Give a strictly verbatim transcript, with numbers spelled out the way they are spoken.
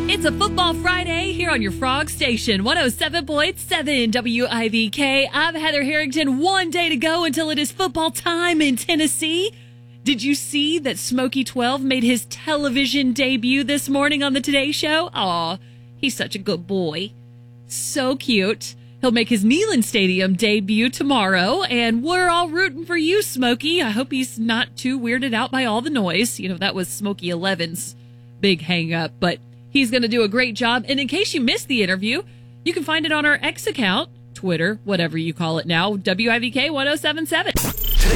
It's a Football Friday here on your Frog Station, one oh seven point seven W I V K. I'm Heather Harrington. One day to go until it is football time in Tennessee. Did you see that Smokey twelve made his television debut this morning on the Today Show? Aw, he's such a good boy. So cute. He'll make his Neyland Stadium debut tomorrow, and we're all rooting for you, Smokey. I hope he's not too weirded out by all the noise. You know, that was Smokey eleven's big hang-up, but he's going to do a great job. And in case you missed the interview, you can find it on our X account, Twitter, whatever you call it now, W I V K ten seventy-seven.